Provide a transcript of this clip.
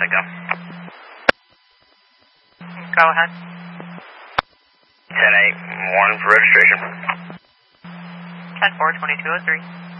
go. Go ahead. 10-8, warning for registration. 10-4, 2203.